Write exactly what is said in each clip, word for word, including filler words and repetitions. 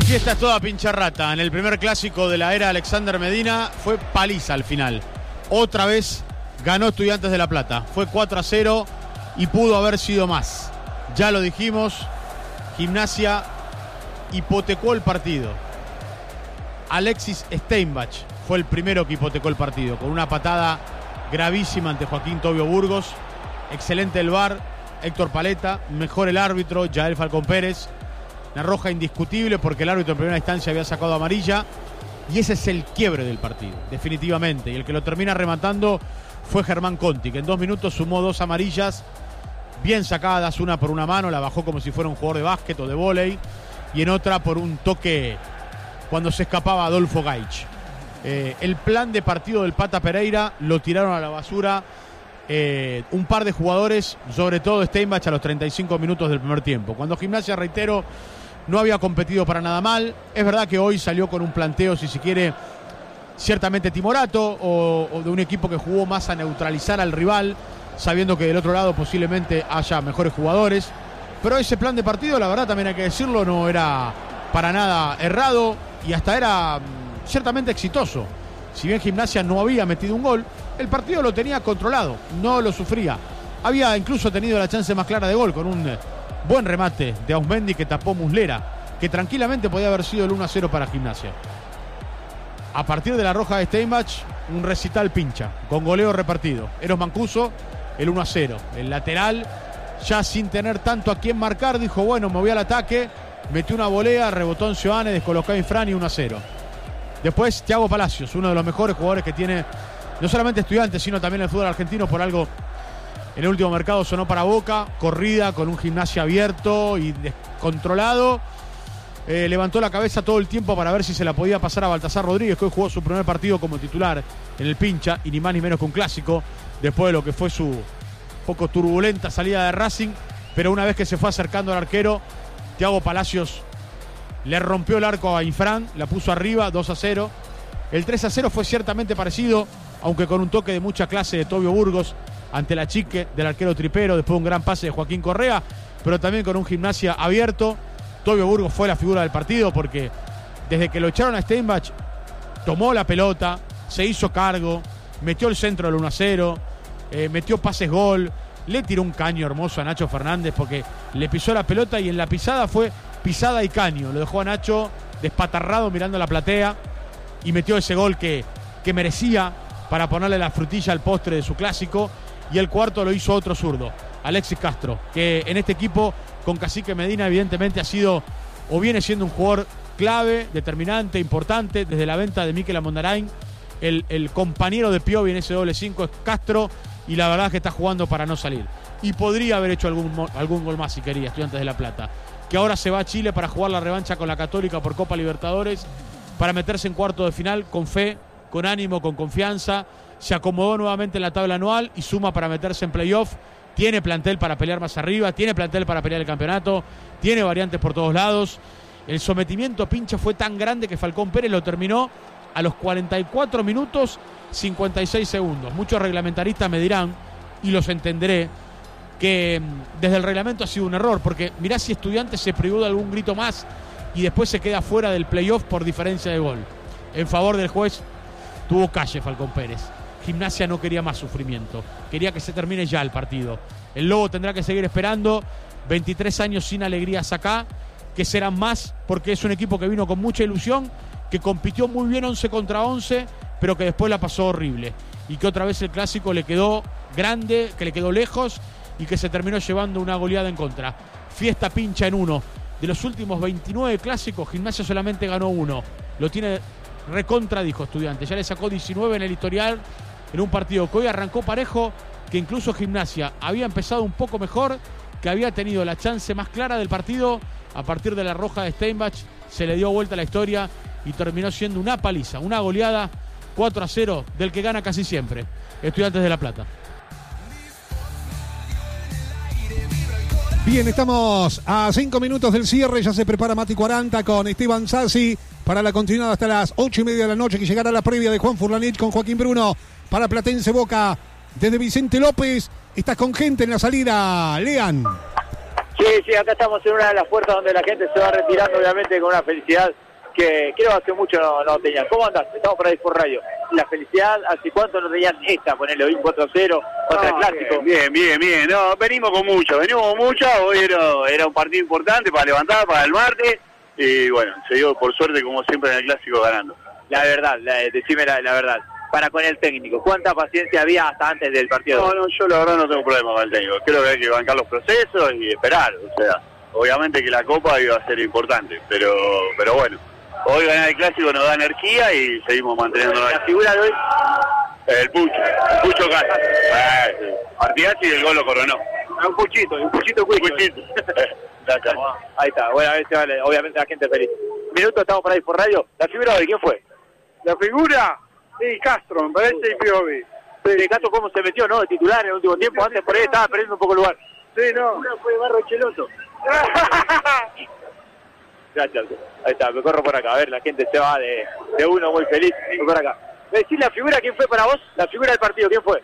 La fiesta es toda pincharrata. En el primer clásico de la era Alexander Medina fue paliza al final. Otra vez ganó Estudiantes de La Plata. Fue cuatro a cero y pudo haber sido más. Ya lo dijimos, Gimnasia hipotecó el partido. Alexis Steinbach fue el primero que hipotecó el partido, con una patada gravísima ante Joaquín Tobio Burgos. Excelente el V A R, Héctor Paletta. Mejor el árbitro, Yael Falcón Pérez. Una roja indiscutible porque el árbitro en primera instancia había sacado amarilla. Y ese es el quiebre del partido, definitivamente. Y el que lo termina rematando fue Germán Conti, que en dos minutos sumó dos amarillas bien sacadas, una por una mano, la bajó como si fuera un jugador de básquet o de vóley, y en otra por un toque cuando se escapaba Adolfo Gaich. Eh, el plan de partido del Pata Pereira lo tiraron a la basura eh, un par de jugadores, sobre todo Steinbach, a los treinta y cinco minutos del primer tiempo. Cuando Gimnasia, reitero, no había competido para nada mal. Es verdad que hoy salió con un planteo, si se quiere, ciertamente timorato, o, o de un equipo que jugó más a neutralizar al rival, sabiendo que del otro lado posiblemente haya mejores jugadores. Pero ese plan de partido, la verdad también hay que decirlo, no era para nada errado y hasta era ciertamente exitoso. Si bien Gimnasia no había metido un gol, el partido lo tenía controlado, no lo sufría. Había incluso tenido la chance más clara de gol con un buen remate de Ausmendi que tapó Muslera, que tranquilamente podía haber sido el uno a cero para Gimnasia. A partir de la roja de Steinbach, un recital pincha, con goleo repartido. Eros Mancuso, el uno a cero. El lateral, ya sin tener tanto a quién marcar, dijo, bueno, me voy al ataque, metió una volea, rebotó en Sioane, descolocó a Infran y uno a cero. Después, Thiago Palacios, uno de los mejores jugadores que tiene, no solamente Estudiantes, sino también el fútbol argentino, por algo en el último mercado sonó para Boca, corrida con un Gimnasia abierto y descontrolado. Eh, levantó la cabeza todo el tiempo para ver si se la podía pasar a Baltasar Rodríguez, que hoy jugó su primer partido como titular en el pincha, y ni más ni menos que un clásico, después de lo que fue su poco turbulenta salida de Racing. Pero una vez que se fue acercando al arquero, Thiago Palacios le rompió el arco a Infran, la puso arriba, dos a cero. El tres a cero fue ciertamente parecido, aunque con un toque de mucha clase de Tobio Burgos ante la chique del arquero Tripero, después de un gran pase de Joaquín Correa, pero también con un Gimnasia abierto. Tobio Burgos fue la figura del partido porque desde que lo echaron a Steinbach tomó la pelota, se hizo cargo, metió el centro del uno a cero, eh, metió pases gol, le tiró un caño hermoso a Nacho Fernández porque le pisó la pelota y en la pisada fue pisada y caño. Lo dejó a Nacho despatarrado mirando la platea y metió ese gol que, que merecía para ponerle la frutilla al postre de su clásico. Y el cuarto lo hizo otro zurdo, Alexis Castro, que en este equipo con Cacique Medina evidentemente ha sido o viene siendo un jugador clave, determinante, importante. Desde la venta de Mikel Amondarain, el, el compañero de Piovi en ese doble cinco es Castro, y la verdad es que está jugando para no salir. Y podría haber hecho algún, algún gol más si quería, Estudiantes de La Plata, que ahora se va a Chile para jugar la revancha con la Católica por Copa Libertadores, para meterse en cuarto de final con fe, con ánimo, con confianza. Se acomodó nuevamente en la tabla anual y suma para meterse en playoff. Tiene plantel para pelear más arriba, tiene plantel para pelear el campeonato, tiene variantes por todos lados. El sometimiento pincha fue tan grande que Falcón Pérez lo terminó a los cuarenta y cuatro minutos cincuenta y seis segundos. Muchos reglamentaristas me dirán, y los entenderé, que desde el reglamento ha sido un error, porque mirá si Estudiantes se privó de algún grito más y después se queda fuera del playoff por diferencia de gol. En favor del juez tuvo calle Falcón Pérez. Gimnasia no quería más sufrimiento, quería que se termine ya el partido. El Lobo tendrá que seguir esperando, veintitrés años sin alegrías acá, que serán más porque es un equipo que vino con mucha ilusión, que compitió muy bien once contra once, pero que después la pasó horrible, y que otra vez el clásico le quedó grande, que le quedó lejos, y que se terminó llevando una goleada en contra. Fiesta pincha en uno. De los últimos veintinueve clásicos, Gimnasia solamente ganó uno. Lo tiene recontra, dijo Estudiantes. Ya le sacó diecinueve en el historial, en un partido que hoy arrancó parejo, que incluso Gimnasia había empezado un poco mejor, que había tenido la chance más clara del partido. A partir de la roja de Steinbach se le dio vuelta la historia y terminó siendo una paliza, una goleada cuatro a cero del que gana casi siempre, Estudiantes de La Plata. Bien, estamos a cinco minutos del cierre. Ya se prepara Mati cuarenta con Esteban Sassi para la continuidad hasta las ocho y media de la noche, que llegará la previa de Juan Furlanich con Joaquín Bruno para Platense Boca. Desde Vicente López, estás con gente en la salida, Lean. Sí, sí, acá estamos en una de las puertas donde la gente se va retirando, obviamente, con una felicidad que creo hace mucho no, no tenían. ¿Cómo andás? Estamos por ahí por radio. La felicidad, ¿hace cuánto no tenían esta? Ponerle hoy un cuatro cero contra el Clásico. Bien, bien, bien. No, venimos con mucho, venimos con mucho. Hoy era, era un partido importante para levantar, para el martes. Y bueno, se dio por suerte, como siempre, en el Clásico ganando. La verdad, la, decime la, la verdad. Para con el técnico, ¿cuánta paciencia había hasta antes del partido? No, no, yo la verdad no tengo problema con el técnico. Creo que hay que bancar los procesos y esperar. O sea, obviamente que la Copa iba a ser importante, pero pero bueno. Hoy ganar el Clásico nos da energía y seguimos manteniendo la figura de hoy. El Pucho, el Pucho Castro. Eh, partidazo y el gol lo coronó. Un puchito, un puchito cuico. Un puchito. Ahí está, bueno, a ver si vale, obviamente la gente feliz. Minuto, estamos por ahí por radio. ¿La figura de quién fue? La figura, sí, Castro, me parece, y Piovi. Sí, Castro cómo se metió, ¿no? De titular en el último tiempo, antes por ahí estaba perdiendo un poco el lugar. Sí, no. Una fue Barro Cheloto. Gracias. Ahí está, me corro por acá. A ver, la gente se va de, de uno muy feliz. Voy por acá. ¿Me decís la figura quién fue para vos? La figura del partido, ¿quién fue?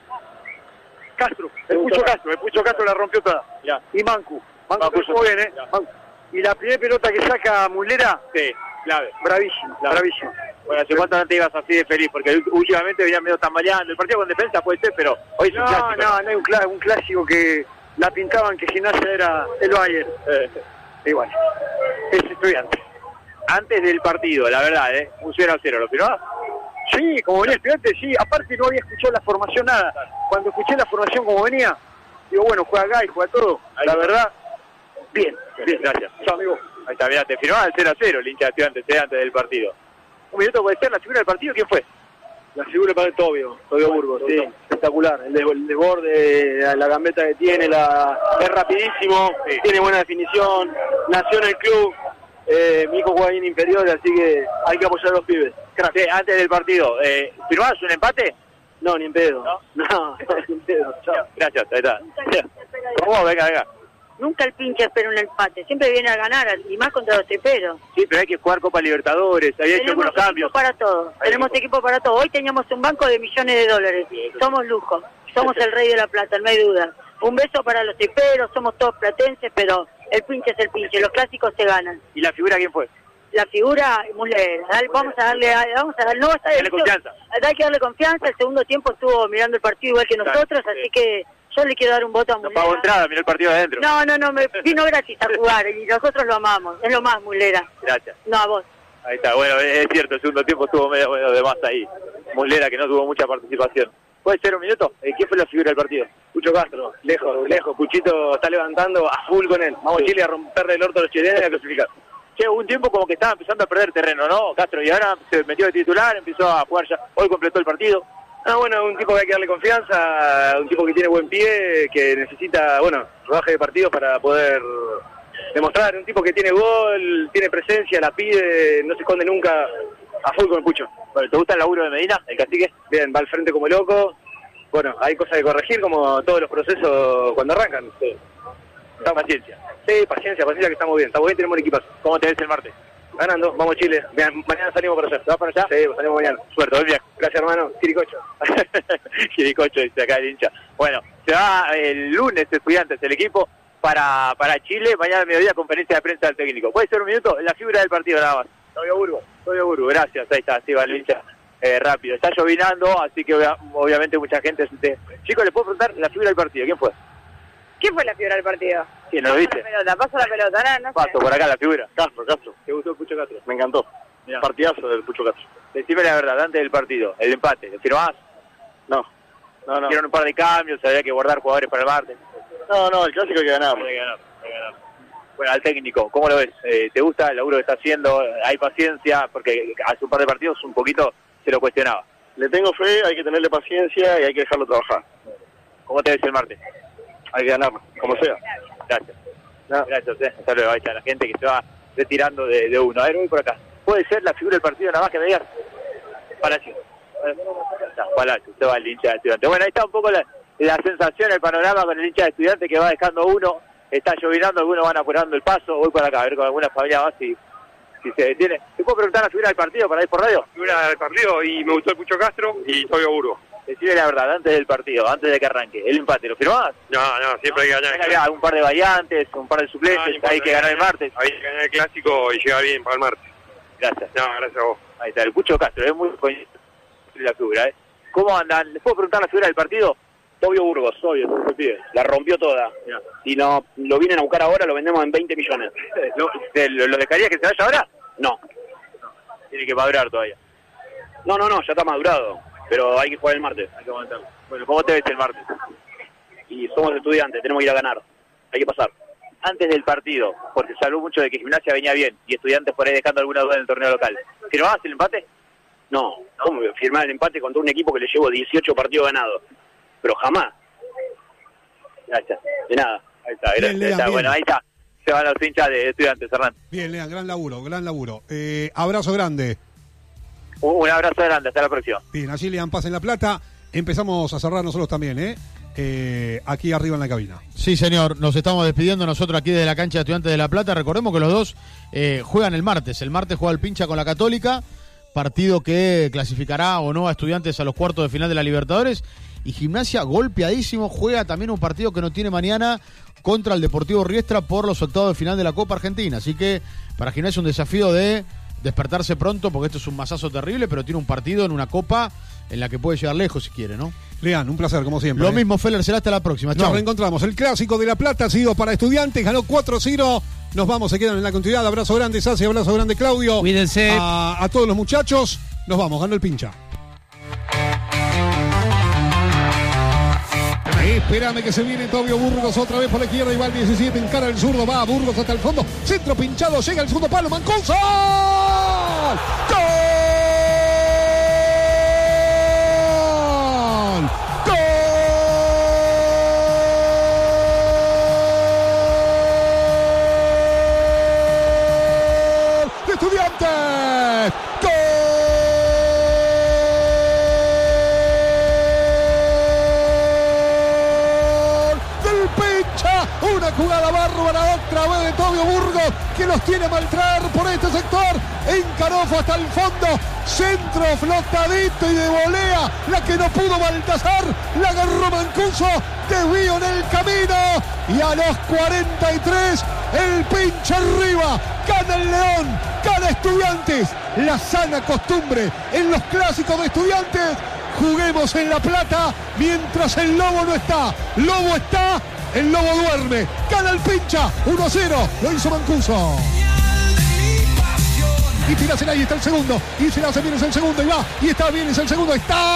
Castro, el Pucho Castro. El Pucho Castro la rompió toda. Ya. Y Mancu. Mancu, Mancu jugó bien, ¿eh? Mancu. Y la primera pelota que saca Mulera, sí, clave. Bravísimo, clave. bravísimo. Bueno, ¿hace cuánto no te ibas así de feliz? Porque últimamente venían medio tambaleando. El partido con defensa puede ser, pero hoy es no, un clásico. No, no, no hay un, cl un clásico que la pintaban que Gimnasia era el Bayern. Eh. Igual, es Estudiante. Antes del partido, la verdad, ¿eh? Un cero a cero, ¿lo firmás? Sí, como venía Estudiante, sí. Aparte no había escuchado la formación nada. Cuando escuché la formación como venía, digo, bueno, juega acá y juega todo. Ahí la está. verdad, bien, Bien, gracias. Chao, amigo. Ahí está, mirá, te firmaba el cero a cero, el hincha de Estudiantes, eh, antes del partido. Un minuto puede ser la figura del partido, ¿quién fue? La figura para Tobio, Tobio Burgos, sí, espectacular. El, de, el desborde, la, la gambeta que tiene, la, es rapidísimo, sí. Tiene buena definición, nació en el club, eh, mi hijo juega ahí en inferior, así que hay que apoyar a los pibes. Sí, antes del partido, eh, ¿firmabas un empate? No, ni en pedo. No, no, ni en pedo. Chao. Gracias, ahí está. ¿Cómo? Venga, venga. Nunca el pinche espera un empate, siempre viene a ganar, y más contra los teperos. Sí, pero hay que jugar Copa Libertadores, había hecho Tenemos algunos cambios. equipo para todo, Hay tenemos equipo. equipo para todo. Hoy teníamos un banco de millones de dólares, somos lujo, somos el rey de la plata, no hay duda. Un beso para los teperos, somos todos platenses, pero el pinche es el pinche, los clásicos se ganan. ¿Y la figura quién fue? La figura, Mulera, dale, vamos a darle, vamos a darle, no, está Dale confianza. Hay que darle confianza, el segundo tiempo estuvo mirando el partido igual que nosotros, sí. así que yo le quiero dar un voto a No Mulera. pagó entrada, miró el partido de adentro. No, no, no, me vino gratis a jugar y nosotros lo amamos, es lo más, Mulera. Gracias. No, a vos. Ahí está, bueno, es cierto, el segundo tiempo estuvo medio, medio de más ahí. Mulera, que no tuvo mucha participación. ¿Puede ser un minuto? Eh, ¿Quién fue la figura del partido? Pucho Castro, lejos, lejos. Puchito está levantando a full con él. Vamos, Chile, a romperle el orto a los chilenos y a clasificar. Che, hubo un tiempo como que estaba empezando a perder terreno, ¿no, Castro? Y ahora se metió de titular, empezó a jugar ya. Hoy completó el partido. Ah, bueno, un tipo que hay que darle confianza, un tipo que tiene buen pie, que necesita, bueno, rodaje de partidos para poder demostrar. Un tipo que tiene gol, tiene presencia, la pide, no se esconde nunca, a full con el Pucho. Bueno, ¿te gusta el laburo de Medina, el cacique? Bien, va al frente como loco. Bueno, hay cosas que corregir como todos los procesos cuando arrancan. Sí. Da paciencia. Sí, paciencia, paciencia que estamos bien. Estamos bien, tenemos un equipazo. ¿Cómo te ves el martes? Ganando, vamos Chile. Mañana salimos para allá. ¿Te vas para allá? Sí, salimos mañana. Suerte, buen viaje. Gracias, hermano. Quiricocho. Quiricocho, dice acá el hincha. Bueno, se va el lunes Estudiantes, el equipo, para, para Chile. Mañana al mediodía conferencia de prensa del técnico. ¿Puede ser un minuto? La figura del partido nada más. Tobio Burgos. Tobio Burgos, gracias. Ahí está, así va el hincha. Eh, rápido. Está llovinando, así que obvia, obviamente mucha gente... Se... Chicos, ¿les puedo preguntar la figura del partido? ¿Quién fue? ¿Quién fue la figura del partido? ¿Quién no lo viste? Pasa la pelota, pasa la pelota, no, no sé. Paso por acá la figura. Castro, Castro. ¿Te gustó el Pucho Castro? Me encantó. Mirá. Partidazo del Pucho Castro. Decime la verdad, antes del partido, el empate, ¿le firmás? No. No, no. Hicieron un par de cambios, había que guardar jugadores para el martes. No, no, el clásico hay que ganar. Hay que ganar, hay que ganar. Bueno, al técnico, ¿cómo lo ves? Eh, ¿Te gusta el laburo que está haciendo? ¿Hay paciencia? Porque hace un par de partidos un poquito se lo cuestionaba. Le tengo fe, hay que tenerle paciencia y hay que dejarlo trabajar. ¿Cómo te ves el martes? Hay que ganarlo, como sea. Gracias. No. Gracias, eh. Hasta luego. Ahí está la gente que se va retirando de, de uno. A ver, voy por acá. ¿Puede ser la figura del partido nada más que me digas? Palacio. No, Palacio, usted va el hincha de Estudiantes. Bueno, ahí está un poco la, la sensación, el panorama con el hincha de Estudiantes que va dejando uno. Está llovinando, algunos van apurando el paso. Voy por acá a ver con alguna familia más si, si se detiene. ¿Te puedo preguntar la figura del partido para ir por radio? Figura del partido y me gustó el Pucho Castro y Tobio Burgos. Decime la verdad, antes del partido, antes de que arranque, el empate, ¿lo firmás? No, no, siempre hay que ganar. Venga, había un par de variantes, un par de suplentes, No, no importa, hay que ganar el martes. Hay que ganar el clásico y llegar bien para el martes. Gracias. No, gracias a vos. Ahí está, el Cucho Castro, es muy coño- la figura, ¿eh? ¿Cómo andan? ¿Les puedo preguntar la figura del partido? Tobio Burgos, obvio, el pibe. La rompió toda. Mirá. Si no lo vienen a buscar ahora, lo vendemos en veinte millones. ¿Lo, te- lo, lo dejarías que se vaya ahora? No. Tiene que madurar todavía. No, no, no, ya está madurado. Pero hay que jugar el martes. Hay que aguantarlo. Bueno, ¿cómo te ves el martes? Y somos estudiantes, tenemos que ir a ganar. Hay que pasar. Antes del partido, porque se habló mucho de que Gimnasia venía bien y Estudiantes por ahí dejando alguna duda en el torneo local. ¿Firmabas el empate? No, ¿cómo voy a firmar el empate contra un equipo que le llevo dieciocho partidos ganados? Pero jamás. Gracias. De nada. Ahí está, Bien, gracias. Lean, Está, bien. bueno, ahí está. Se van los hinchas de Estudiantes, Hernán. Bien, Lean, gran laburo, gran laburo. Eh, abrazo grande. Un, un abrazo grande, hasta la próxima. Bien, allí Lean Paz en La Plata. Empezamos a cerrar nosotros también, ¿eh? Eh, aquí arriba en la cabina. Sí, señor, nos estamos despidiendo nosotros aquí desde la cancha de Estudiantes de La Plata. Recordemos que los dos eh, juegan el martes. El martes juega el Pincha con la Católica, partido que clasificará o no a Estudiantes a los cuartos de final de la Libertadores. Y Gimnasia, golpeadísimo, juega también un partido que no tiene mañana contra el Deportivo Riestra por los octavos de final de la Copa Argentina. Así que para Gimnasia un desafío de despertarse pronto, porque esto es un masazo terrible, pero tiene un partido en una Copa en la que puede llegar lejos si quiere, ¿no? Lean, un placer, como siempre. Lo ¿eh? mismo, Feller, será hasta la próxima. Nos Chao. reencontramos. El clásico de La Plata ha sido para Estudiantes, ganó cuatro cero. Nos vamos, se quedan en la continuidad. Abrazo grande, Sasi, abrazo grande, Claudio. Cuídense. A, a todos los muchachos. Nos vamos, ganó el Pincha. Espérame que se viene Tobio Burgos otra vez por la izquierda y va al diecisiete, encara el zurdo, va a Burgos hasta el fondo, centro pinchado, llega el segundo palo, Mancuso. ¡Gol! ¡Gol! ¡De Estudiantes! ¡Gol! Una jugada bárbara otra vez de Tobio Burgos, que los tiene a maltraer por este sector. Encaró hasta el fondo, centro flotadito y de volea, la que no pudo Baltasar, la agarró Mancuso, desvío en el camino, y a los cuarenta y tres el Pincha arriba, gana el León, gana Estudiantes. La sana costumbre en los clásicos de Estudiantes: juguemos en La Plata mientras el Lobo no está. Lobo está, el Lobo duerme. Gana el Pincha, uno a cero. Lo hizo Mancuso. Y tirásela, y está el segundo. Y se la hace bien, es el segundo. Y va, y está bien, es el segundo.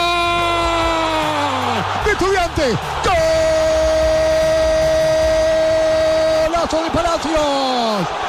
Está de Estudiantes. ¡Golazo de Palacios!